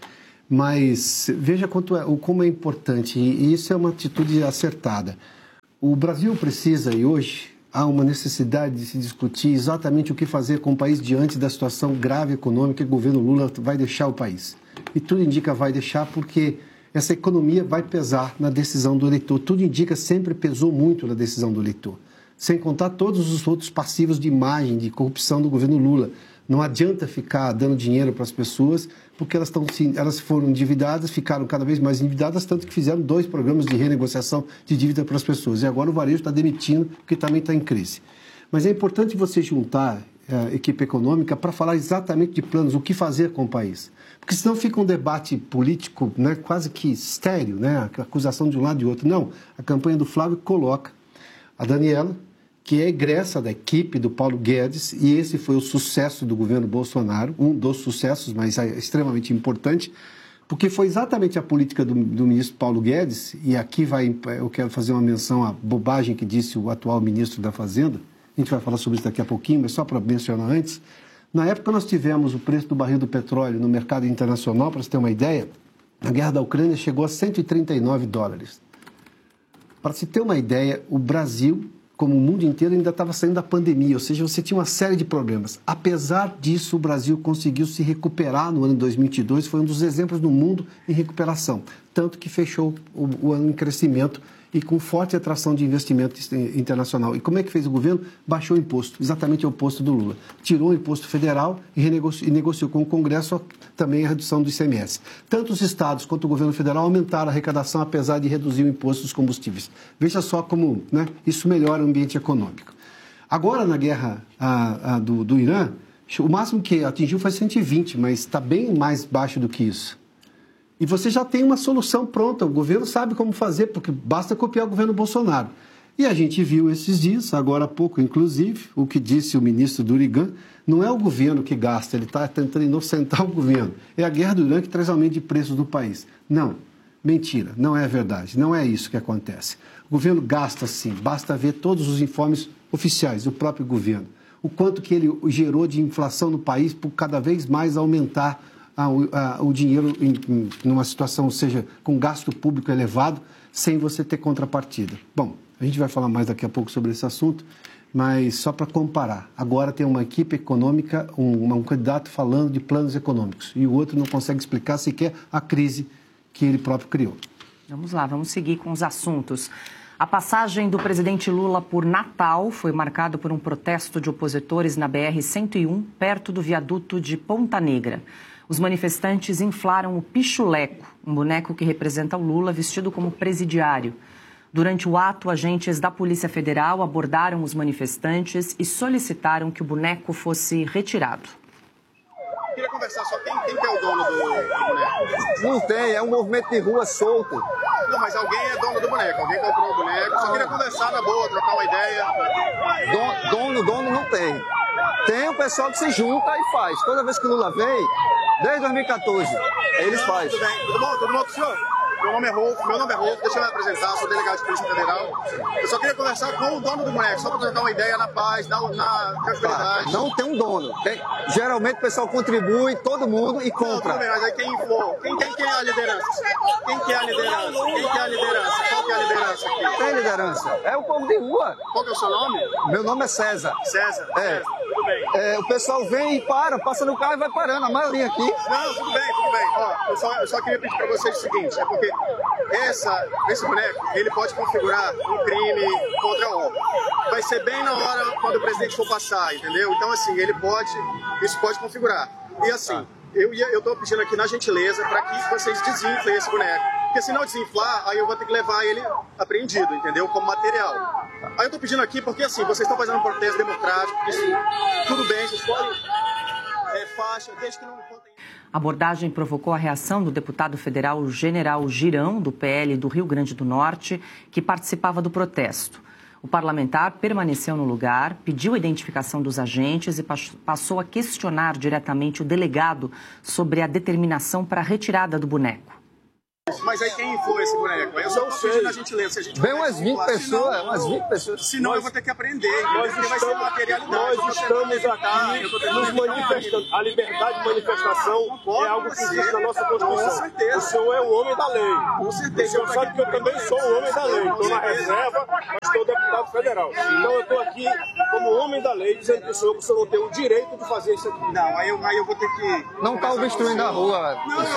Speaker 3: Mas veja quanto é, como é importante, e isso é uma atitude acertada. O Brasil precisa, e hoje há uma necessidade de se discutir exatamente o que fazer com o país diante da situação grave econômica que o governo Lula vai deixar o país. E tudo indica vai deixar porque essa economia vai pesar na decisão do eleitor. Tudo indica sempre pesou muito na decisão do eleitor. Sem contar todos os outros passivos de imagem, de corrupção do governo Lula. Não adianta ficar dando dinheiro para as pessoas, porque elas, estão, elas foram endividadas, ficaram cada vez mais endividadas, tanto que fizeram dois programas de renegociação de dívida para as pessoas. E agora o varejo está demitindo, porque também está em crise. Mas é importante você juntar a equipe econômica para falar exatamente de planos, o que fazer com o país. Porque senão fica um debate político, né, quase que estéril, né, a acusação de um lado e de outro. Não, a campanha do Flávio coloca a Daniela, que é egressa da equipe do Paulo Guedes, e esse foi o sucesso do governo Bolsonaro, um dos sucessos, mas é extremamente importante, porque foi exatamente a política do, do ministro Paulo Guedes, e aqui vai, eu quero fazer uma menção à bobagem que disse o atual ministro da Fazenda, a gente vai falar sobre isso daqui a pouquinho, mas só para mencionar antes. Na época nós tivemos o preço do barril do petróleo no mercado internacional, para você ter uma ideia, na guerra da Ucrânia chegou a cento e trinta e nove dólares. Para se ter uma ideia, o Brasil, como o mundo inteiro, ainda estava saindo da pandemia, ou seja, você tinha uma série de problemas. Apesar disso, o Brasil conseguiu se recuperar no ano de dois mil e vinte e dois, foi um dos exemplos do mundo em recuperação, tanto que fechou o, o ano em crescimento e com forte atração de investimento internacional. E como é que fez o governo? Baixou o imposto, exatamente o oposto do Lula. Tirou o imposto federal e, renegociou, e negociou com o Congresso também a redução do I C M S. Tanto os estados quanto o governo federal aumentaram a arrecadação, apesar de reduzir o imposto dos combustíveis. Veja só como, né, isso melhora o ambiente econômico. Agora, na guerra a, a, do, do Irã, o máximo que atingiu foi cento e vinte, mas está bem mais baixo do que isso. E você já tem uma solução pronta, o governo sabe como fazer, porque basta copiar o governo Bolsonaro. E a gente viu esses dias, agora há pouco inclusive, o que disse o ministro Durigan, não é o governo que gasta, ele está tentando inocentar o governo. É a guerra do Irã que traz aumento de preços no país. Não, mentira, não é verdade, não é isso que acontece. O governo gasta sim, basta ver todos os informes oficiais do próprio governo. o quanto que ele gerou de inflação no país por cada vez mais aumentar a, a, o dinheiro em, em numa situação, ou seja, com gasto público elevado, sem você ter contrapartida. Bom, a gente vai falar mais daqui a pouco sobre esse assunto, mas só para comparar, agora tem uma equipe econômica, um, um candidato falando de planos econômicos e o outro não consegue explicar sequer a crise que ele próprio criou.
Speaker 1: Vamos lá, vamos seguir com os assuntos. A passagem do presidente Lula por Natal foi marcada por um protesto de opositores na B R cento e um, perto do viaduto de Ponta Negra. Os manifestantes inflaram o pichuleco, um boneco que representa o Lula vestido como presidiário. Durante o ato, agentes da Polícia Federal abordaram os manifestantes e solicitaram que o boneco fosse retirado.
Speaker 11: Eu queria conversar só quem, quem que é o dono do, do boneco?
Speaker 12: Não tem, é um movimento de rua solto.
Speaker 11: Não, mas alguém é dono do boneco, alguém comprou o boneco. Só queria conversar na boa, trocar uma ideia.
Speaker 12: Don, dono, dono não tem. Tem o pessoal que se junta e faz. Toda vez que o Lula vem, desde dois mil e quatorze, eles fazem.
Speaker 11: Tudo bem, tudo bom? Tudo bom com o senhor? Meu nome é Rolfo, meu nome é Rolfo, deixa eu me apresentar, sou delegado de Polícia Federal. Eu só queria conversar com o dono do boneco, só para trocar uma ideia na paz, na, na tranquilidade.
Speaker 12: Tá, não tem um dono. Tem, geralmente o pessoal contribui, todo mundo, e compra.
Speaker 11: Não, tudo bem, mas aí quem inflou? Quem, quem, quem é a liderança? Quem que é a liderança? Quem que é a liderança? Qual que é a liderança aqui?
Speaker 12: Tem liderança. É o povo de rua.
Speaker 11: Qual que é o seu nome?
Speaker 12: Meu nome é César.
Speaker 11: César?
Speaker 12: É.
Speaker 11: César, tudo bem.
Speaker 12: É, o pessoal vem e para, passa no carro e vai parando, a maioria aqui.
Speaker 11: Não, tudo bem, tudo bem. Ó, eu, só, eu só queria pedir para vocês o seguinte, é porque essa, esse boneco, ele pode configurar um crime contra a ordem. Vai ser bem na hora quando o presidente for passar, entendeu? Então, assim, ele pode, isso pode configurar. E assim, eu ia, eu tô pedindo aqui na gentileza para que vocês desinflem esse boneco. Porque se não desinflar, aí eu vou ter que levar ele apreendido, entendeu? Como material. Aí eu tô pedindo aqui porque, assim, vocês estão fazendo um protesto democrático, isso, tudo bem, vocês podem... É faixa, desde que não...
Speaker 1: A abordagem provocou a reação do deputado federal General Girão, do P L do Rio Grande do Norte, que participava do protesto. O parlamentar permaneceu no lugar, pediu a identificação dos agentes e passou a questionar diretamente o delegado sobre a determinação para a retirada do boneco.
Speaker 11: Mas aí quem inflou esse boneco? Eu só estou pedindo a gentileza. Se a gente
Speaker 12: Vem umas vinte pessoas, senão, umas vinte pessoas.
Speaker 11: Senão nós, eu vou ter que aprender,
Speaker 13: nós
Speaker 11: porque vai ser materialidade.
Speaker 13: Nós estamos aqui nos manifestando. A liberdade de manifestação é algo que existe na nossa Constituição.
Speaker 11: Com certeza.
Speaker 13: O senhor é o homem da lei.
Speaker 11: Com certeza.
Speaker 13: O senhor sabe que eu também sou o homem da lei. Estou na reserva, mas estou deputado federal. Então eu estou aqui como homem da lei, dizendo para o senhor que o senhor não tem o direito de fazer isso aqui.
Speaker 11: Não, aí eu, aí eu vou ter que...
Speaker 12: Não está obstruindo a rua.
Speaker 11: Não,